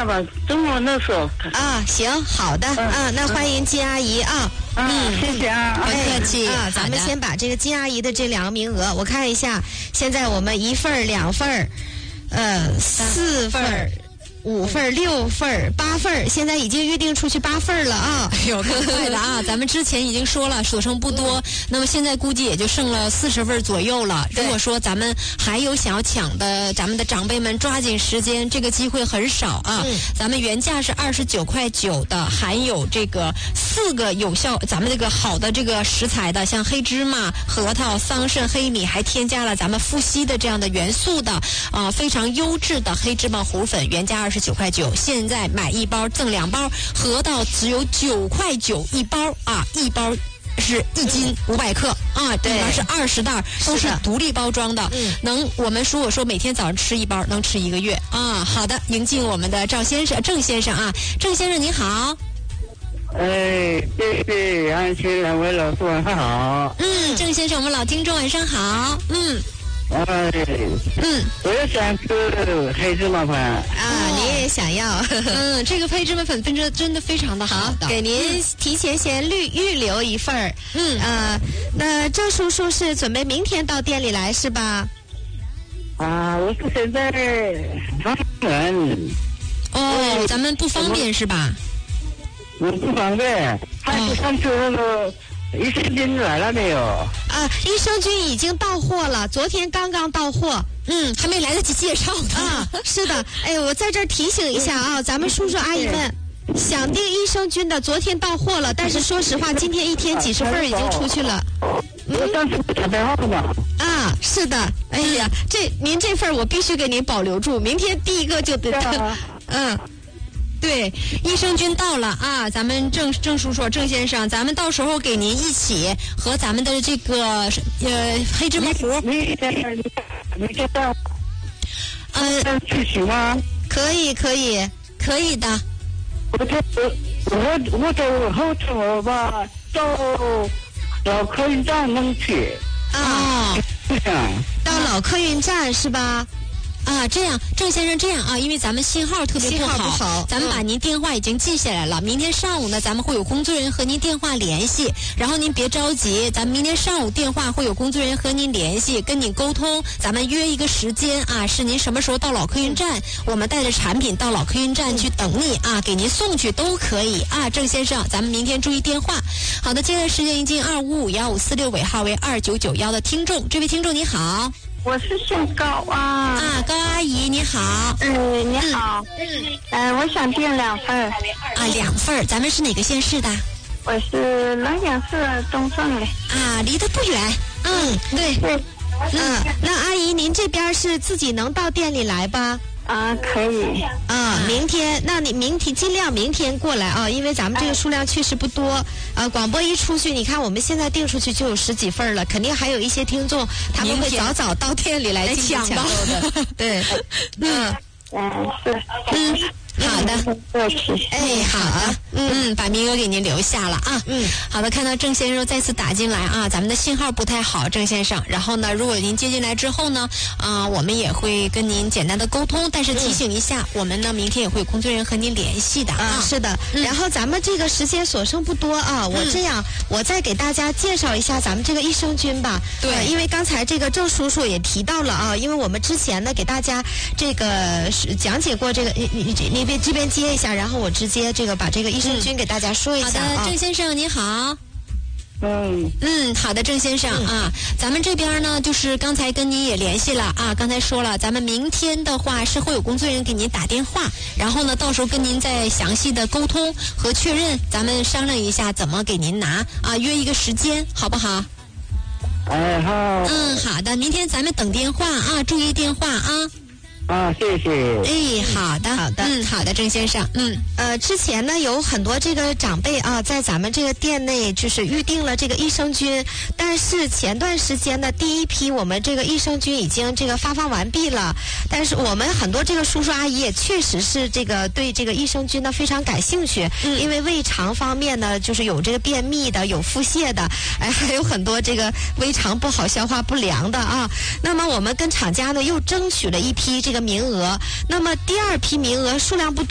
他吧，中午那时候。 啊，行，好的，那欢迎金阿姨啊。 谢谢啊， 不客气啊，咱们先把这个金阿姨的这2个名额，我看一下，现在我们1份、2份，4份。5份、6份、8份，现在已经预定出去8份了啊！ 哎呦，更快的啊！咱们之前已经说了，所剩不多，那么现在估计也就剩了40份左右了。如果说咱们还有想要抢的，咱们的长辈们抓紧时间，这个机会很少啊。咱们原价是29.9块的，含有这个4个有效，咱们这个好的这个食材的，像黑芝麻、核桃、桑葚、黑米，还添加了咱们富硒的这样的元素的非常优质的黑芝麻糊粉，原价29.9块，现在买1包赠2包，合到只有9.9块一包啊，一包是1斤500克啊，里面是20袋，都是独立包装的，我们如果说每天早上吃1包，能吃1个月啊。好的，迎进我们的郑先生啊，郑先生您好。 谢谢安心2位老师晚上好。 郑先生，我们老听众晚上好。 我也想吃黑芝麻粉啊，你也想要？ 这个黑芝麻粉真的非常的好， 给您提前先预留1份。那郑叔叔是准备明天到店里来是吧？ 我是现在方便。 咱们不方便是吧？ 我不方便。还是上次那个益生菌来了没有？ 益生菌已经到货了，昨天刚刚到货。 还没来得及介绍呢。 是的，我在这儿提醒一下啊，咱们叔叔阿姨们想订益生菌的，昨天到货了，但是说实话，今天一天几十份已经出去了。 我当时打电话嘛。 是的，哎呀，您这份我必须给您保留住，明天第一个就得。 对，益生菌到了啊！咱们郑叔叔、郑先生，咱们到时候给您一起和咱们的这个黑芝麻糊。 你知道？去行吗？ 可以的。 我走后头吧，到客运站能去。 到老客运站是吧？ 这样，郑先生这样啊，因为咱们信号特别不好，咱们把您电话已经记下来了。明天上午呢，咱们会有工作人员和您电话联系，然后您别着急，咱们明天上午电话会有工作人员和您联系，跟您沟通，咱们约一个时间啊，是您什么时候到老客运站，我们带着产品到老客运站去等你啊，给您送去都可以啊，郑先生，咱们明天注意电话。好的，接下来时间已经25515546，尾号为2991的听众，这位听众你好。 我是姓高高阿姨你好。 你好。我想订2份。 2份，咱们是哪个县市的？ 我是龙阳市东胜的。 离得不远。 对。 那阿姨您这边是自己能到店里来吧？ 可以。 明天，那你尽量明天过来啊，因为咱们这个数量确实不多。广播一出去，你看我们现在订出去就有10几份了，肯定还有一些听众他们会早到店里来抢到的。对， 好的，好啊，把名额给您留下了啊。好的，看到郑先生再次打进来啊，咱们的信号不太好，郑先生。然后呢，如果您接进来之后呢，我们也会跟您简单的沟通，但是提醒一下，我们呢明天也会有工作人员和您联系的啊。 是的，然后咱们这个时间所剩不多啊，我再给大家介绍一下咱们这个益生菌吧。 对， 因为刚才这个郑叔叔也提到了啊，因为我们之前呢给大家这个讲解过这个，你这边接一下，然后我直接把这个益生菌给大家说一下好的，郑先生你好。好的，郑先生啊，咱们这边呢，就是刚才跟您也联系了啊，刚才说了，咱们明天的话是会有工作人员给您打电话，然后呢，到时候跟您再详细的沟通和确认，咱们商量一下怎么给您拿啊，约一个时间，好不好？ 好。 好的，明天咱们等电话啊，注意电话啊。 谢谢。 好的，好的，郑先生。 之前呢有很多这个长辈啊，在咱们这个店内就是预定了这个益生菌，但是前段时间的第一批我们这个益生菌已经发放完毕了，但是我们很多这个叔叔阿姨也确实是对这个益生菌呢非常感兴趣，因为胃肠方面呢就是有这个便秘的，有腹泻的，还有很多这个胃肠不好、消化不良的啊。那么我们跟厂家呢又争取了一批这个名额，那么第2批名额数量不多。